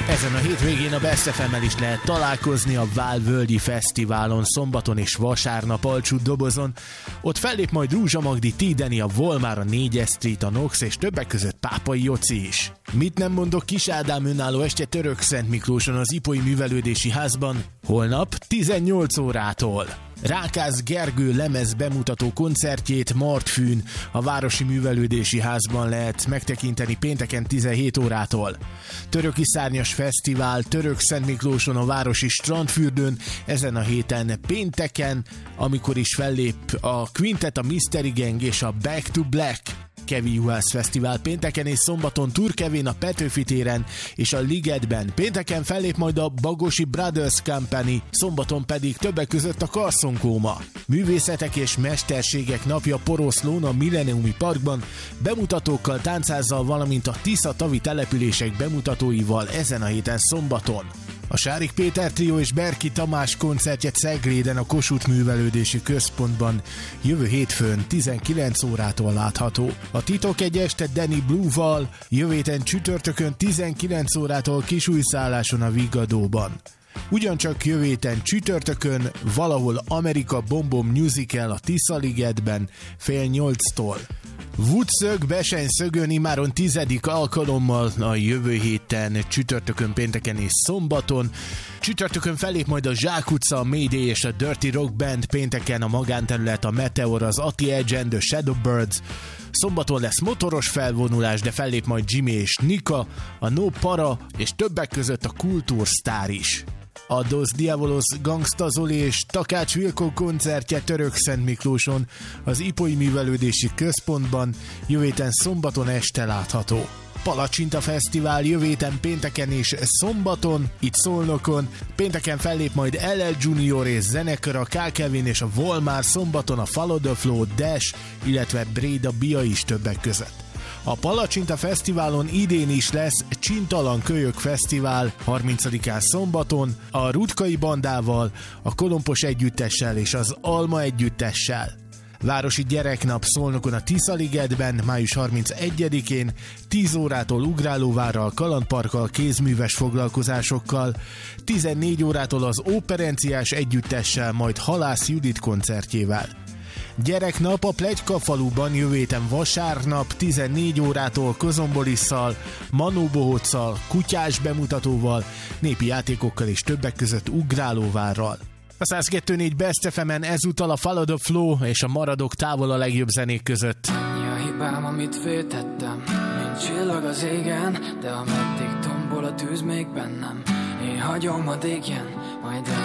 Ezen a hétvégén a Best FM-mel is lehet találkozni a Válvölgyi Fesztiválon szombaton és vasárnap Alcsút Dobozon. Ott fellép majd Rúzsa Magdi, T-Deni, a Volmár, a 4 Street, a Nox és többek között Pápai Joci is. Mit nem mondok, Kis Ádám önálló estje Törökszent Miklóson az Ipoi Művelődési Házban, holnap 18 órától. Rákász Gergő lemez bemutató koncertjét Martfűn a Városi Művelődési Házban lehet megtekinteni pénteken 17 órától. Töröki Szárnyas Fesztivál Törökszent Miklóson a Városi Strandfürdőn ezen a héten pénteken, amikor is fellép a Quintet, a Mystery Gang és a Back to Black. Kevi Juhász Fesztivál pénteken és szombaton Turkevén a Petőfi téren és a Ligetben. Pénteken fellép majd a Bagosi Brothers Company, szombaton pedig többek között a Karszonkóma. Művészetek és mesterségek napja Poroszlón a Millenniumi Parkban, bemutatókkal, táncázzal, valamint a Tisza-tavi települések bemutatóival ezen a héten szombaton. A Sárik Péter Trio és Berki Tamás koncertje Cegléden a Kossuth Művelődési Központban jövő hétfőn 19 órától látható. A Titok egy este Danny Blue-val, jövő héten csütörtökön 19 órától Kisújszálláson a Vigadóban. Ugyancsak jövő héten csütörtökön valahol Amerika Bombom Musical a Tisza-ligetben fél 8-tól. Woodszög Besenyszögön immáron 10. alkalommal a jövő héten csütörtökön, pénteken és szombaton. Csütörtökön fellép majd a Zsák utca, a Mayday és a Dirty Rock Band, pénteken a Magánterület, a Meteor, az Ati Edge and the Shadowbirds. Szombaton lesz motoros felvonulás, de fellép majd Jimmy és Nika, a No Para és többek között a Kultúrsztár is. A Dos Diabolos Gangsta Zoli és Takács Vilkó koncertje Törökszent Miklóson az Ipoi Művelődési Központban jövő héten szombaton este látható. Palacsinta Fesztivál jövő héten pénteken és szombaton, itt Szolnokon. Pénteken fellép majd LL Junior és zenekar, a K. Kevin és a Volmár, szombaton a Follow the Flow, Dash, illetve Bréda Bia is többek között. A Palacsinta Fesztiválon idén is lesz Csintalan Kölyök Fesztivál 30-án szombaton, a Rutkai Bandával, a Kolompos Együttessel és az Alma Együttessel. Városi Gyereknap Szolnokon a Tisza-ligetben május 31-én 10 órától ugrálóvárral, kalandparkkal, kézműves foglalkozásokkal, 14 órától az Óperenciás Együttessel, majd Halász Judit koncertjével. Gyereknap a Pletyka faluban jövő héten vasárnap 14 órától Kozombolisszal, Manó Bohóccal, kutyás bemutatóval, népi játékokkal és többek között ugrálóvárral. A 102.4 Best FM-en ezúttal a Follow the Flow és a Maradok távol a legjobb zenék között. Annyi a hibám, amit féltettem, mint csillag az égen, de ameddig tombol a tűz még bennem, én hagyom, hadd égjen, majd